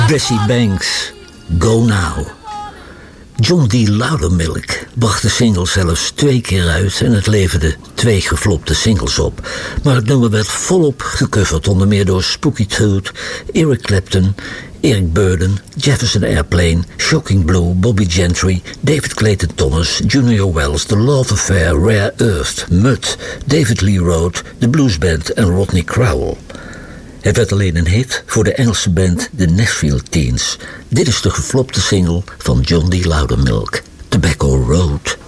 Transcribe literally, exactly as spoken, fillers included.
Bessie Banks, Go Now. John D. Loudermilk bracht de single zelfs twee keer uit en het leverde twee geflopte singles op. Maar het nummer werd volop gecoverd, onder meer door Spooky Tooth, Eric Clapton, Eric Burdon, Jefferson Airplane, Shocking Blue, Bobby Gentry, David Clayton Thomas, Junior Wells, The Love Affair, Rare Earth, Mutt, David Lee Roth, The Blues Band en Rodney Crowell. Het werd alleen een hit voor de Engelse band The Nashville Teens. Dit is de geflopte single van John D. Loudermilk, Tobacco Road.